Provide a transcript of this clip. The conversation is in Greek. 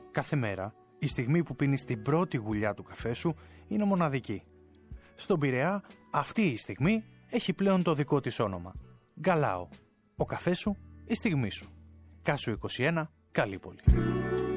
Κάθε μέρα, η στιγμή που πίνεις την πρώτη γουλιά του καφέ σου είναι μοναδική. Στον Πειραιά, αυτή η στιγμή έχει πλέον το δικό της όνομα. Γκαλάο. Ο καφές σου, η στιγμή σου. Κάσου 21, Καλύπολη.